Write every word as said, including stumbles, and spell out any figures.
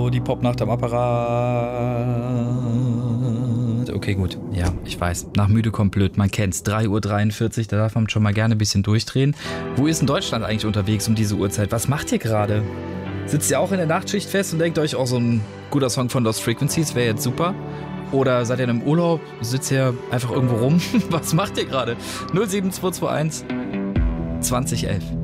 Hallo, die Popnacht am Apparat. Okay, gut. Ja, ich weiß. Nach müde kommt blöd. Man kennt's. drei Uhr dreiundvierzig, da darf man schon mal gerne ein bisschen durchdrehen. Wo ist denn Deutschland eigentlich unterwegs um diese Uhrzeit? Was macht ihr gerade? Sitzt ihr auch in der Nachtschicht fest und denkt euch, auch so ein guter Song von Lost Frequencies wäre jetzt super? Oder seid ihr in einem Urlaub? Sitzt ihr einfach irgendwo rum? Was macht ihr gerade? null sieben zwei zwei eins zwanzig elf